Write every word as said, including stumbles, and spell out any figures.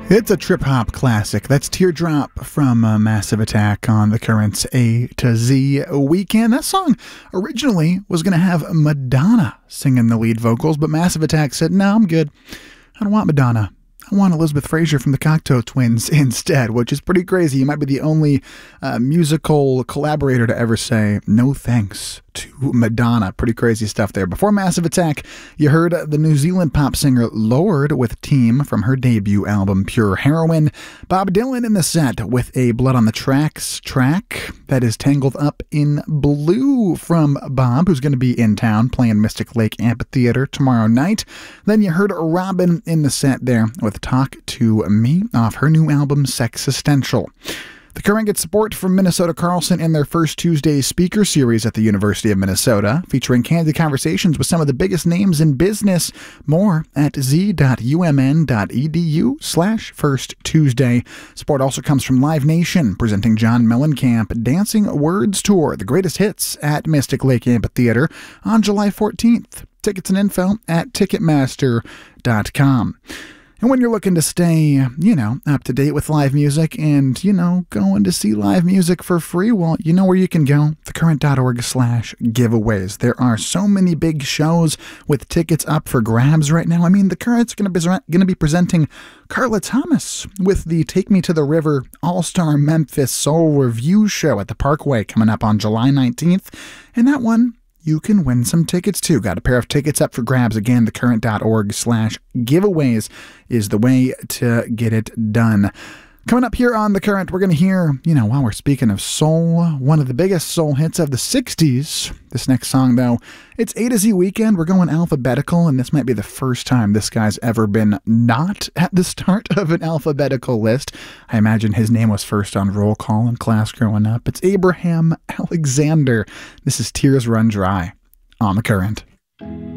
It's a trip-hop classic. That's Teardrop from uh, Massive Attack on the Current's A to Z weekend. That song originally was going to have Madonna singing the lead vocals, but Massive Attack said, no, I'm good. I don't want Madonna. I want Elizabeth Fraser from the Cocteau Twins instead, which is pretty crazy. You might be the only uh, musical collaborator to ever say no thanks to Madonna. Pretty crazy stuff there. Before Massive Attack, you heard the New Zealand pop singer Lorde with Team from her debut album Pure Heroine. Bob Dylan in the set with a Blood on the Tracks track that is Tangled Up in Blue from Bob, who's going to be in town playing Mystic Lake Amphitheater tomorrow night. Then you heard Robin in the set there with Talk to Me off her new album Sexistential. The Current gets support from Minnesota Carlson and their first Tuesday speaker series at the University of Minnesota, featuring candid conversations with some of the biggest names in business. More at z.umn.edu slash first Tuesday. Support also comes from Live Nation, presenting John Mellencamp Dancing Words Tour, the greatest hits at Mystic Lake Amphitheater on July fourteenth. Tickets and info at ticketmaster dot com. And when you're looking to stay, you know, up to date with live music and, you know, going to see live music for free, well, you know where you can go, thecurrent.org slash giveaways. There are so many big shows with tickets up for grabs right now. I mean, The Current's going to be going to be presenting Carla Thomas with the Take Me to the River All-Star Memphis Soul Review show at the Parkway coming up on July nineteenth. And that one, you can win some tickets too. Got a pair of tickets up for grabs. Again, thecurrent.org slash giveaways is the way to get it done. Coming up here on The Current, we're going to hear, you know, while we're speaking of soul, one of the biggest soul hits of the sixties. This next song, though, it's A to Z weekend. We're going alphabetical, and this might be the first time this guy's ever been not at the start of an alphabetical list. I imagine his name was first on roll call in class growing up. It's Abraham Alexander. This is Tears Run Dry on The Current.